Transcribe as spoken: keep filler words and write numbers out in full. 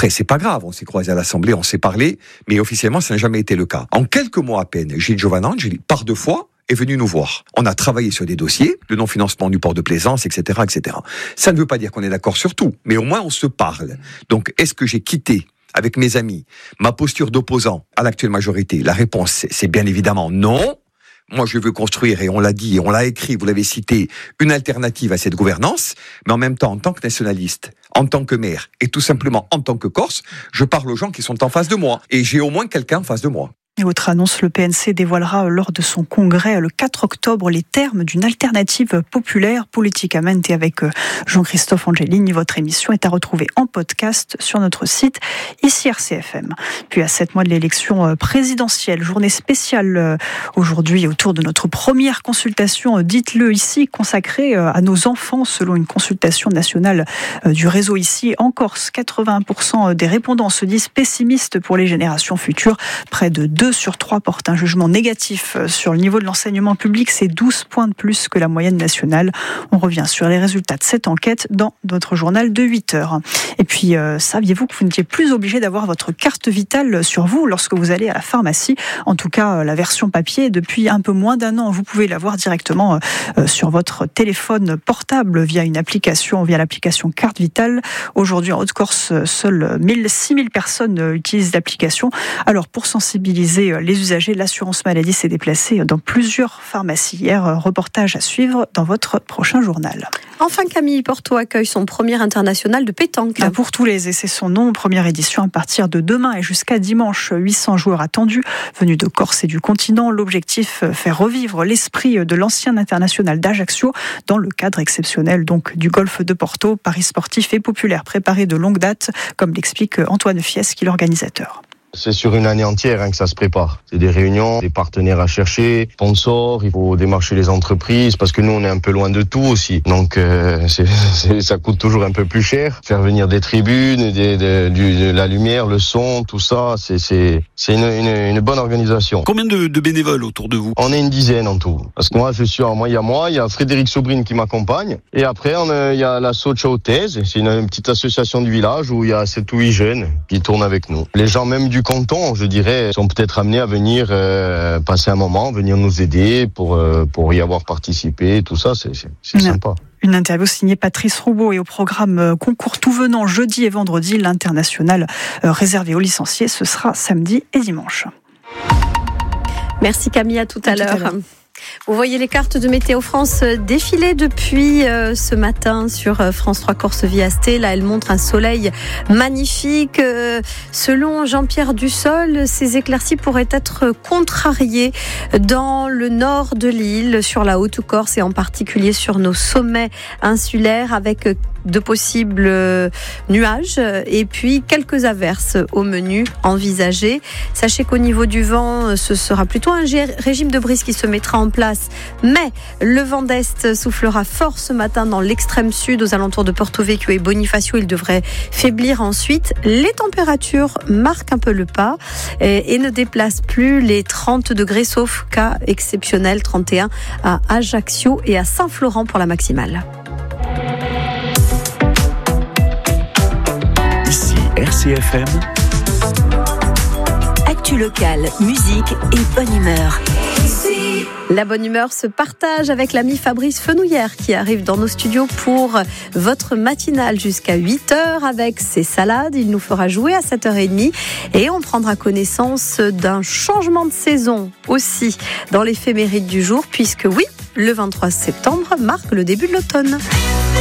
Après, c'est pas grave, on s'est croisés à l'Assemblée, on s'est parlé, mais officiellement, ça n'a jamais été le cas. En quelques mois à peine, Gilles Giovanangeli, par deux fois, est venu nous voir. On a travaillé sur des dossiers, le non-financement du port de Plaisance, et cetera, et cetera. Ça ne veut pas dire qu'on est d'accord sur tout, mais au moins on se parle. Donc, est-ce que j'ai quitté avec mes amis ma posture d'opposant à l'actuelle majorité? La réponse, c'est bien évidemment non. Moi, je veux construire, et on l'a dit, et on l'a écrit, vous l'avez cité, une alternative à cette gouvernance, mais en même temps, en tant que nationaliste, en tant que maire, et tout simplement en tant que Corse, je parle aux gens qui sont en face de moi, et j'ai au moins quelqu'un en face de moi. Et autre annonce, le P N C dévoilera lors de son congrès le quatre octobre les termes d'une alternative populaire Politicamente avec Jean-Christophe Angelini. Votre émission est à retrouver en podcast sur notre site ici R C F M. Puis à sept mois de l'élection présidentielle, journée spéciale aujourd'hui autour de notre première consultation, dites-le ici, consacrée à nos enfants selon une consultation nationale du réseau ici en Corse. quatre-vingts pour cent des répondants se disent pessimistes pour les générations futures. Près de deux sur trois portent un jugement négatif sur le niveau de l'enseignement public. C'est douze points de plus que la moyenne nationale. On revient sur les résultats de cette enquête dans notre journal de huit heures. Et puis, euh, saviez-vous que vous n'étiez plus obligé d'avoir votre carte vitale sur vous lorsque vous allez à la pharmacie? En tout cas, la version papier, depuis un peu moins d'un an, vous pouvez l'avoir directement euh, sur votre téléphone portable via une application, via l'application Carte Vitale. Aujourd'hui, en Haute-Corse, seules six mille personnes utilisent l'application. Alors, pour sensibiliser les usagers, l'assurance maladie s'est déplacée dans plusieurs pharmacies hier. Reportage à suivre dans votre prochain journal. Enfin, Camille, Porto accueille son premier international de pétanque. Bah pour tous les essais, son nom, première édition à partir de demain et jusqu'à dimanche. huit cents joueurs attendus, venus de Corse et du continent. L'objectif, faire revivre l'esprit de l'ancien international d'Ajaccio dans le cadre exceptionnel donc du golfe de Porto. Paris sportif et populaire préparé de longue date, comme l'explique Antoine Fieschi, l'organisateur. C'est sur une année entière hein, que ça se prépare. C'est des réunions, des partenaires à chercher, sponsors, il faut démarcher les entreprises parce que nous on est un peu loin de tout aussi. Donc euh, c'est, c'est, ça coûte toujours un peu plus cher. Faire venir des tribunes, des, de, du, de la lumière, le son, tout ça, c'est, c'est, c'est une, une, une bonne organisation. Combien de, de bénévoles autour de vous? On est une dizaine en tout. Parce que moi je suis, moi il y a moi, il y a Frédéric Sobrine qui m'accompagne. Et après on a, il y a la Sochautaise, c'est une, une petite association du village où il y a sept ou huit jeunes qui tournent avec nous. Les gens même du canton, je dirais, sont peut-être amenés à venir euh, passer un moment, venir nous aider pour euh, pour y avoir participé, tout ça, c'est, c'est, c'est sympa. Une interview signée Patrice Roubaud et au programme concours tout venant jeudi et vendredi, l'international réservé aux licenciés, ce sera samedi et dimanche. Merci Camille, à tout à, à l'heure. Tout à l'heure. Vous voyez les cartes de Météo France défiler depuis euh, ce matin sur France trois Corse Viasté. Là, elle montre un soleil magnifique. Euh, selon Jean-Pierre Dussol, ces éclaircies pourraient être contrariées dans le nord de l'île, sur la Haute-Corse et en particulier sur nos sommets insulaires avec de possibles nuages et puis quelques averses au menu envisagées. Sachez qu'au niveau du vent, ce sera plutôt un régime de brise qui se mettra en place, mais le vent d'est soufflera fort ce matin dans l'extrême sud, aux alentours de Porto Vecchio et Bonifacio. Il devrait faiblir ensuite. Les températures marquent un peu le pas et, et ne déplacent plus les trente degrés, sauf cas exceptionnel, trente et un à Ajaccio et à Saint-Florent pour la maximale. R C F M. Actu locale, musique et bonne humeur. La bonne humeur se partage avec l'ami Fabrice Fenouillère qui arrive dans nos studios pour votre matinale jusqu'à huit heures avec ses salades. Il nous fera jouer à sept heures trente et on prendra connaissance d'un changement de saison aussi dans l'éphéméride du jour puisque oui, le vingt-trois septembre marque le début de l'automne.